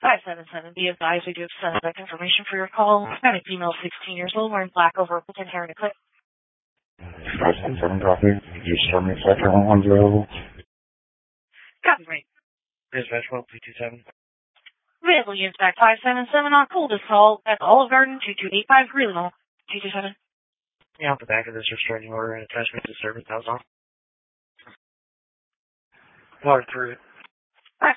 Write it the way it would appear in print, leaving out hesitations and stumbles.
577, be advised we do have suspect information for your call. Got a female 16 years old wearing black over with hair and a clip. 577 copy. You start me second one available. Copy, right. Dispatch 1227. Vehicle units back 577 on call. This call at Olive Garden 2285 Greenville 227. Yeah, off the back of this restraining order and attachment to service house on. Water through it.